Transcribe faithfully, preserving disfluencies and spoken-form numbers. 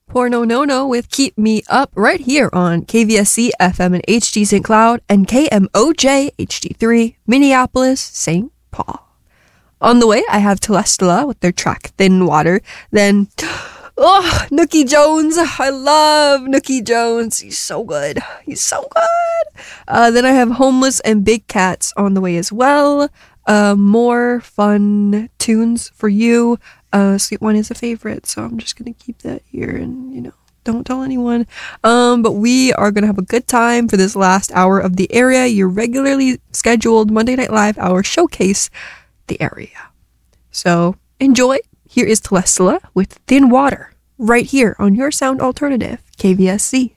Porno No No with Keep Me Up right here on K V S C F M and H D Saint Cloud and K M O J H D three Minneapolis, Saint Paul. On the way, I have Telestala with their track Thin Water. Then, oh, Nookie Jones. I love Nookie Jones. He's so good. He's so good. Uh, then I have Homeless and Big Cats on the way as well. Uh, more fun tunes for you. Uh, Sweet One is a favorite, so I'm just going to keep that here and, you know, don't tell anyone. Um, but we are going to have a good time for this last hour of the area, your regularly scheduled Monday Night Live hour showcase, the area. So enjoy. Here is Telestala with Thin Water right here on your sound alternative, K V S C.